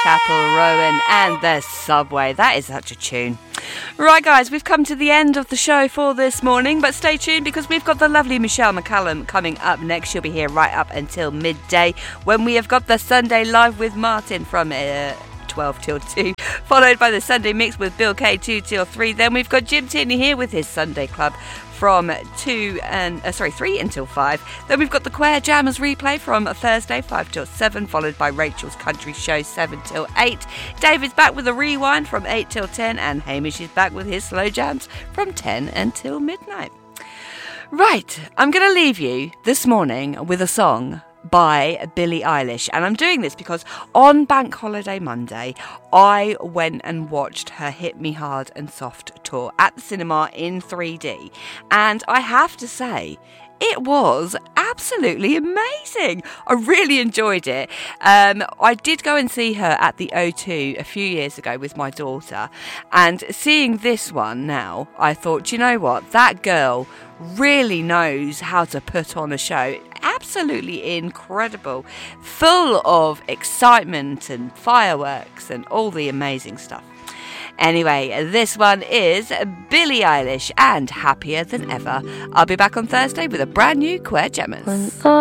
Chapel Rowan and the Subway. That is such a tune. Right, guys, we've come to the end of the show for this morning, but stay tuned because we've got the lovely Michelle McCallum coming up next. She'll be here right up until midday when we have got the Sunday Live with Martin from 12 till 2, followed by the Sunday Mix with Bill K 2 till 3. Then we've got Jim Tierney here with his Sunday Club from 3 until 5. Then we've got the Quare Jammers replay from Thursday 5 till 7, followed by Rachel's Country Show 7 till 8. David's back with a rewind from 8 till 10, and Hamish is back with his slow jams from 10 until midnight. Right, I'm going to leave you this morning with a song by Billie Eilish, and I'm doing this because on Bank Holiday Monday I went and watched her Hit Me Hard and Soft tour at the cinema in 3D, and I have to say it was absolutely amazing. I really enjoyed it. I did go and see her at the O2 a few years ago with my daughter, and seeing this one now, I thought, you know what, that girl really knows how to put on a show. Absolutely incredible, full of excitement and fireworks and all the amazing stuff. Anyway, this one is Billie Eilish and Happier Than Ever. I'll be back on Thursday with a brand new Quare Jammers.